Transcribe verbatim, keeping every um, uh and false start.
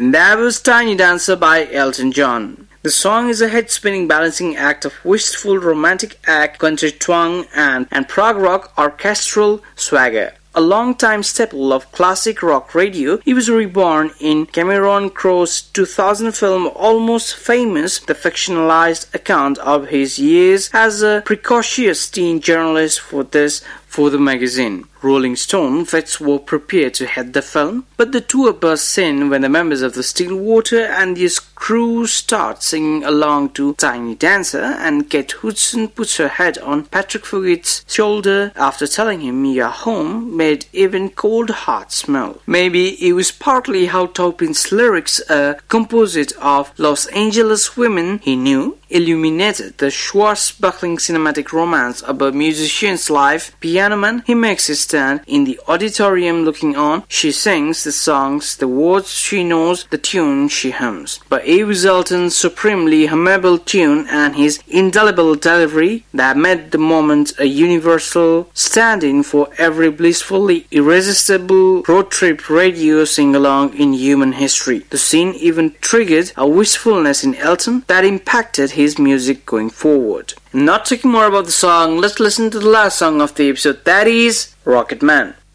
And that was Tiny Dancer by Elton John. The song is a head-spinning balancing act of wistful romantic act, country twang, and, and prog rock orchestral swagger. A long-time staple of classic rock radio, he was reborn in Cameron Crowe's two thousand film Almost Famous, the fictionalized account of his years as a precocious teen journalist for this for the magazine. Rolling Stone vets were prepared to head the film, but the tour bursts in when the members of the Stillwater and his crew start singing along to Tiny Dancer, and Kate Hudson puts her head on Patrick Fugit's shoulder after telling him "Your home made even cold hearts smell." Maybe it was partly how Taupin's lyrics, a composite of Los Angeles women he knew, illuminated the swashbuckling cinematic romance about a musician's life. Piano Man, he makes his stand in the auditorium looking on. She sings the songs, the words she knows, the tune she hums. But it was Elton's supremely hummable tune and his indelible delivery that made the moment a universal stand-in for every blissfully irresistible road trip radio sing-along in human history. The scene even triggered a wistfulness in Elton that impacted his music going forward. Not talking more about the song, let's listen to the last song of the episode, that is Rocket Man.